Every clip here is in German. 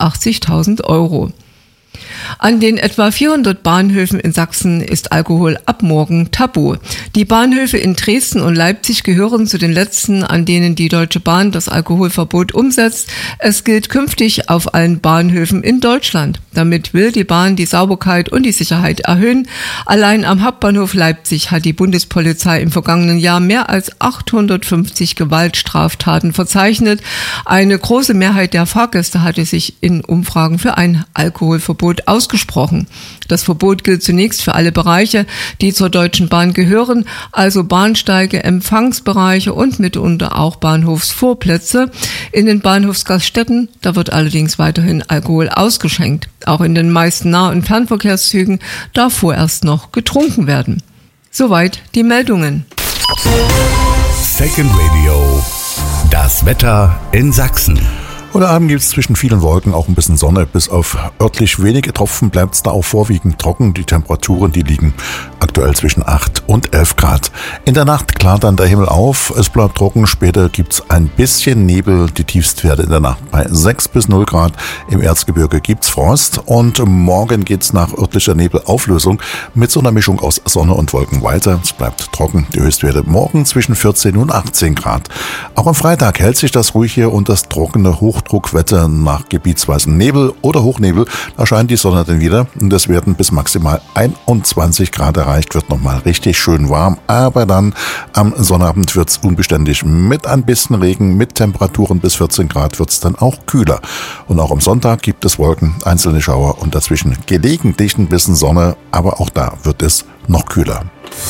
80.000 €. An den etwa 400 Bahnhöfen in Sachsen ist Alkohol ab morgen tabu. Die Bahnhöfe in Dresden und Leipzig gehören zu den letzten, an denen die Deutsche Bahn das Alkoholverbot umsetzt. Es gilt künftig auf allen Bahnhöfen in Deutschland. Damit will die Bahn die Sauberkeit und die Sicherheit erhöhen. Allein am Hauptbahnhof Leipzig hat die Bundespolizei im vergangenen Jahr mehr als 850 Gewaltstraftaten verzeichnet. Eine große Mehrheit der Fahrgäste hatte sich in Umfragen für ein Alkoholverbot ausgesprochen. Das Verbot gilt zunächst für alle Bereiche, die zur Deutschen Bahn gehören, also Bahnsteige, Empfangsbereiche und mitunter auch Bahnhofsvorplätze. In den Bahnhofsgaststätten, da wird allerdings weiterhin Alkohol ausgeschenkt. Auch in den meisten Nah- und Fernverkehrszügen darf vorerst noch getrunken werden. Soweit die Meldungen. Second Radio. Das Wetter in Sachsen. Heute Abend gibt es zwischen vielen Wolken auch ein bisschen Sonne. Bis auf örtlich wenige Tropfen bleibt es da auch vorwiegend trocken. Die Temperaturen, die liegen aktuell zwischen 8 und 11 Grad. In der Nacht klart dann der Himmel auf. Es bleibt trocken. Später gibt es ein bisschen Nebel. Die Tiefstwerte in der Nacht bei 6 bis 0 Grad. Im Erzgebirge gibt es Frost. Und morgen geht es nach örtlicher Nebelauflösung mit so einer Mischung aus Sonne und Wolken weiter. Es bleibt trocken. Die Höchstwerte morgen zwischen 14 und 18 Grad. Auch am Freitag hält sich das ruhige und das trockene Hochdruckwetter nach gebietsweisen Nebel oder Hochnebel. Da scheint die Sonne dann wieder und es werden bis maximal 21 Grad erreicht, wird nochmal richtig schön warm, aber dann am Sonnabend wird es unbeständig. Mit ein bisschen Regen, mit Temperaturen bis 14 Grad wird es dann auch kühler. Und auch am Sonntag gibt es Wolken, einzelne Schauer und dazwischen gelegentlich ein bisschen Sonne, aber auch da wird es noch kühler.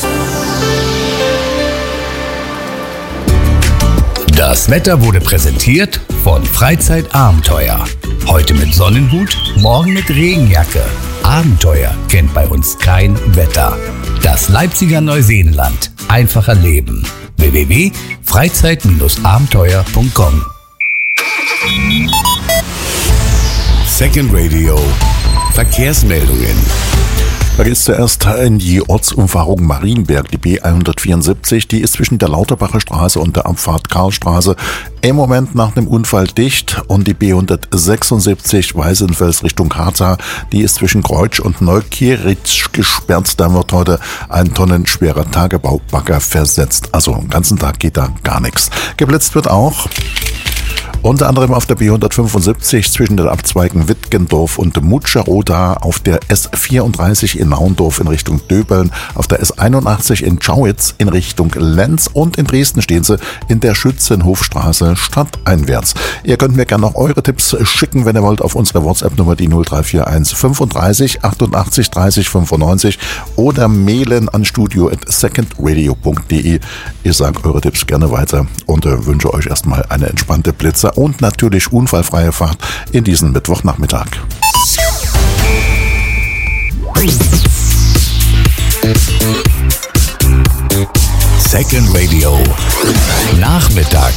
Das Wetter wurde präsentiert von Freizeitabenteuer. Heute mit Sonnenhut, morgen mit Regenjacke. Abenteuer kennt bei uns kein Wetter. Das Leipziger Neuseenland. Einfacher Leben. www.freizeit-abenteuer.com. Second Radio. Verkehrsmeldungen. Da geht es zuerst in die Ortsumfahrung Marienberg, die B174, die ist zwischen der Lauterbacher Straße und der Abfahrt Karlstraße im Moment nach einem Unfall dicht, und die B176 Weißenfels Richtung Harza, die ist zwischen Kreutsch und Neukieritz gesperrt. Da wird heute ein tonnenschwerer Tagebaubagger versetzt. Also den ganzen Tag geht da gar nichts. Geblitzt wird auch unter anderem auf der B175 zwischen den Abzweigen Wittgendorf und Mutscheroda, auf der S34 in Naundorf in Richtung Döbeln, auf der S81 in Schauitz in Richtung Lenz, und in Dresden stehen sie in der Schützenhofstraße stadteinwärts. Ihr könnt mir gerne noch eure Tipps schicken, wenn ihr wollt, auf unsere WhatsApp-Nummer, die 0341 35 88 30 95, oder mailen an studio@secondradio.de. Ich sage eure Tipps gerne weiter und wünsche euch erstmal eine entspannte Blitzer und natürlich unfallfreie Fahrt in diesen Mittwochnachmittag. Second Radio. Nachmittag.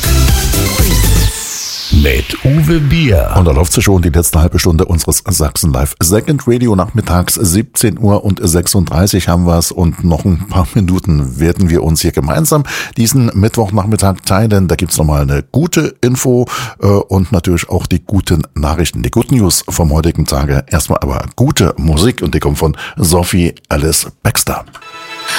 Mit Uwe Bier. Und da läuft sie schon die letzte halbe Stunde unseres Sachsen Live Second Radio. Nachmittags 17:36 haben wir es, und noch ein paar Minuten werden wir uns hier gemeinsam diesen Mittwochnachmittag teilen. Da gibt's nochmal eine gute Info und natürlich auch die guten Nachrichten, die Good News vom heutigen Tage. Erstmal aber gute Musik, und die kommt von Sophie Alice Baxter.